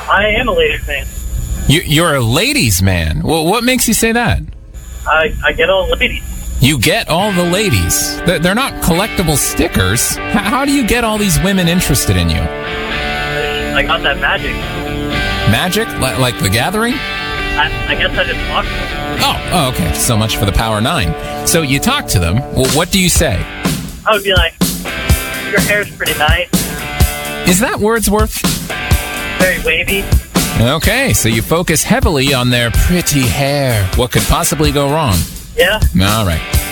I am a ladies man. You're a ladies man. Well, what makes you say that? I get all ladies. You get all the ladies. They're not collectible stickers. How do you get all these women interested in you? I got that magic. Magic? Like The Gathering? I guess I just talk to them. Oh, okay. So much for the Power 9. So you talk to them. Well, what do you say? I would be like, your hair's pretty nice. Is that Wordsworth? Very wavy. Okay, so you focus heavily on their pretty hair. What could possibly go wrong? Yeah. All right.